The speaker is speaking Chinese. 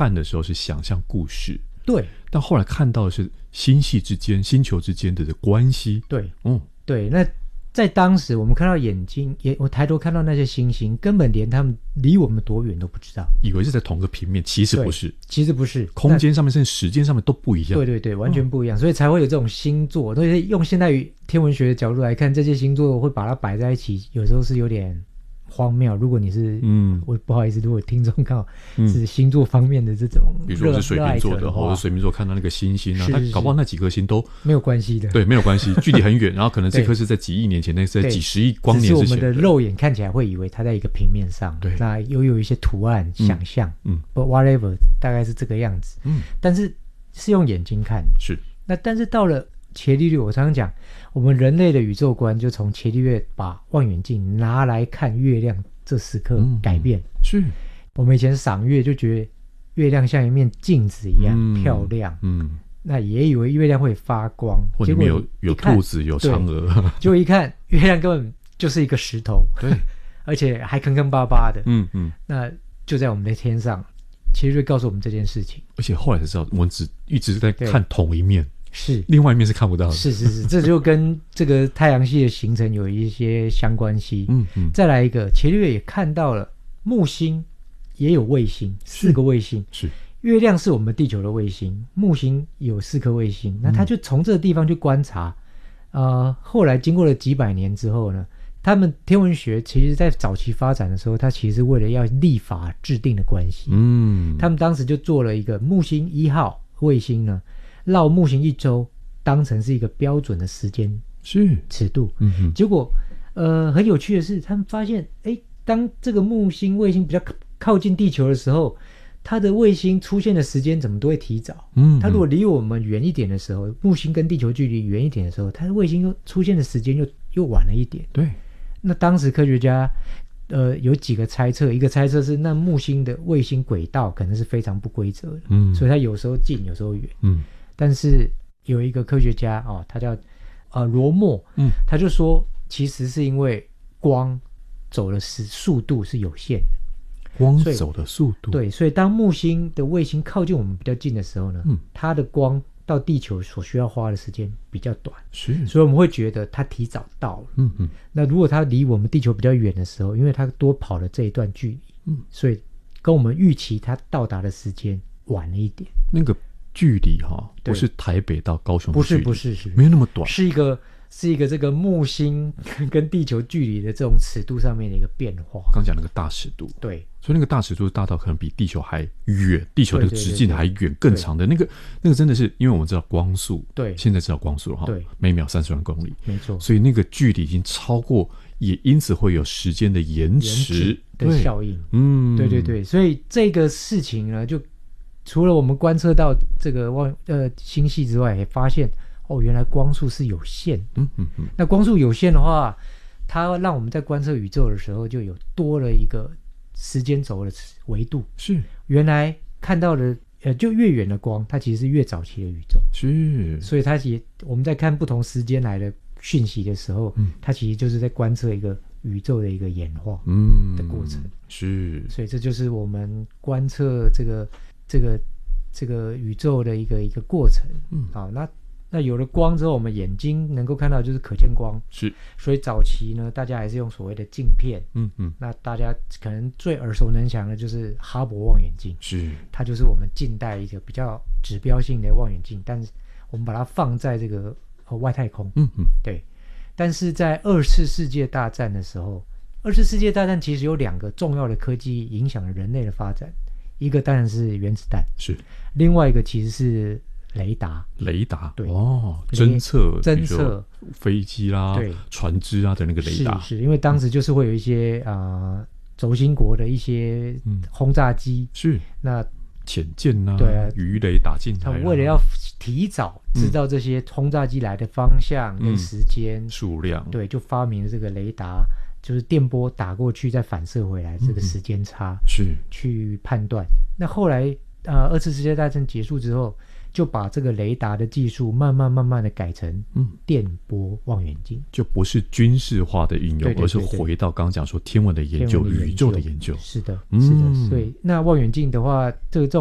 看的时候是想象故事， 对， 但后来看到的是星系之间、星球之间的关系。 对，对。那在当时我们看到我抬头看到那些星星，根本连他们离我们多远都不知道， 以为是在同个平面，其实不是， 其实不是， 空间上面甚至时间上面都不一样。 对对对，完全不一样，所以才会有这种星座。所以用现代天文学的角度来看，这些星座会把它摆在一起，有时候是有点荒谬。如果你是我不好意思，如果听众刚好是星座方面的这种， 比如说是水瓶座的，或者水瓶座看到那个星星啊，他搞不好那几颗星都没有关系的， 对，没有关系，距离很远，然后可能这颗是在几亿年前，那是在几十亿光年之前， 只是我们的肉眼看起来会以为它在一个平面上， 对， 那有一些图案想象，but whatever， 大概是这个样子，但是是用眼睛看， 是。 那但是到了伽利略，我常常讲，我们人类的宇宙观就从伽利略把望远镜拿来看月亮这时刻改变。 是我们以前赏月就觉得月亮像一面镜子一样漂亮，那也以为月亮会发光， 或者有兔子有嫦娥， 结果一看月亮根本就是一个石头， 对， 而且还坑坑巴巴的，那就在我们的天上。伽利略告诉我们这件事情， 而且后来才知道，我们一直在看同一面， 是另外一面是看不到的， 是，这就跟这个太阳系的形成有一些相关系。再来一个，伽利略也看到了木星也有卫星，4个卫星， 是月亮是我们地球的卫星，木星有4颗卫星，那他就从这个地方去观察。后来经过了几百年之后呢，他们天文学其实在早期发展的时候，它其实是为了要立法制定的关系。他们当时就做了一个木星1号卫星呢，绕木星1周，当成是一个标准的时间尺度。结果很有趣的是，他们发现当这个木星卫星比较靠近地球的时候，它的卫星出现的时间怎么都会提早。它如果离我们远一点的时候，木星跟地球距离远一点的时候，它的卫星又出现的时间又晚了一点。 对， 那当时科学家有几个猜测，一个猜测是那木星的卫星轨道可能是非常不规则的，所以它有时候近有时候远。但是有一个科学家他叫罗默，他就说其实是因为光走的速度是有限的， 光走的速度， 对，所以当木星的卫星靠近我们比较近的时候呢，它的光到地球所需要花的时间比较短，所以我们会觉得它提早到了。那如果它离我们地球比较远的时候，因为它多跑了这一段距离，所以跟我们预期它到达的时间晚了一点。 那个距离不是台北到高雄的距离， 不是没有那么短， 是一个这个木星跟地球距离的这种尺度上面的一个变化。 刚讲那个大尺度， 对， 所以那个大尺度大到可能比地球还远，地球的直径还远，更长的那个真的是，因为我们知道光速， 对， 现在知道光速了对， 每秒30万公里， 没错， 所以那个距离已经超过，也因此会有时间的延迟的效应。对，所以这个事情呢，就除了我们观测到这个星系之外，也发现原来光速是有限的。那光速有限的话，它让我们在观测宇宙的时候就有多了一个时间轴的维度。是，原来看到的就越远的光，它其实是越早期的宇宙。是，所以我们在看不同时间来的讯息的时候，它其实就是在观测一个宇宙的一个演化的过程。是，所以这就是我们观测这个宇宙的一个过程。好，那有了光之后，我们眼睛能够看到就是可见光。是，所以早期呢，大家还是用所谓的镜片。那大家可能最耳熟能详的就是哈勃望远镜。是，它就是我们近代一个比较指标性的望远镜，但是我们把它放在这个外太空。对。但是在2次世界大战的时候，2次世界大战其实有2个重要的科技影响了人类的发展，一个当然是原子弹，是，另外一个其实是雷达，对， 侦测飞机啦、 对， 船只啊的那个雷达， 是因为当时就是会有一些轴心国的一些轰炸机，是那潜舰啊， 对啊， 鱼雷打进来， 他为了要提早知道这些轰炸机来的方向跟时间、数量，对，就发明了这个雷达，就是电波打过去再反射回来这个时间差，是去判断。那后来2次世界大战结束之后，就把这个雷达的技术慢慢的改成电波望远镜， 就不是军事化的应用，而是回到刚刚讲说天文的研究、宇宙的研究。 是的，是的。所以那望远镜的话，这种